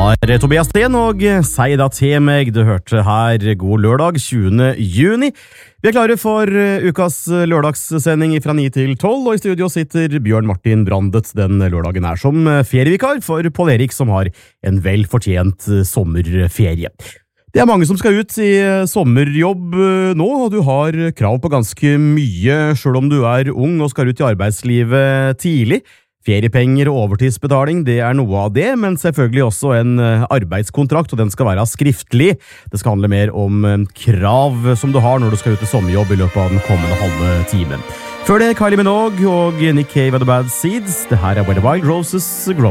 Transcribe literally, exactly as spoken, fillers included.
var Tobias Sten og Si da til meg. Du hørte her God lørdag tjuende juni. Vi er klare for ukas lørdagssending fra ni til tolv, og i studio sitter Bjørn Martin Brandet den lørdagen her som ferievikar for Pål Erik, som har en velfortjent sommerferie. Det er mange som skal ut i sommerjobb nå, og du har krav på ganske mye, selv om du er ung og skal ut i arbeidslivet tidlig. Feriepenger og overtidsbetaling, det er noe av det, men selvfølgelig også en arbeidskontrakt, og den skal være skriftlig. Det skal handle mer om krav som du har når du skal ut i sommerjobb i løpet av den kommende halve timen. Før det, Kylie Minogue og Nick Cave of the Bad Seeds. Det her er Where the Wild Roses Grow.